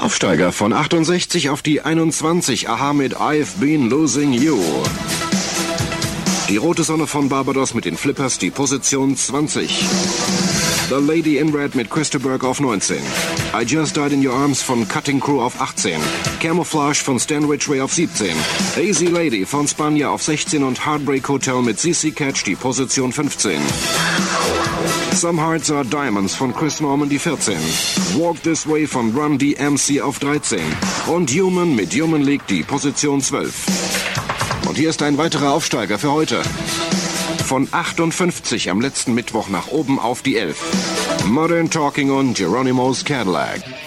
Aufsteiger von 68 auf die 21. Aha mit I've Been Losing You. Die rote Sonne von Barbados mit den Flippers, die Position 20. The Lady in Red mit Christa auf 19. I Just Died in Your Arms von Cutting Crew auf 18. Camouflage von Stan Ridgway auf 17. Easy Lady von Spanja auf 16 und Heartbreak Hotel mit CC Catch die Position 15. Some Hearts Are Diamonds von Chris Norman die 14. Walk This Way von Run DMC auf 13. Und Human mit Human League die Position 12. Und hier ist ein weiterer Aufsteiger für heute. Von 58 am letzten Mittwoch nach oben auf die 11. Modern Talking und Geronimo's Cadillac.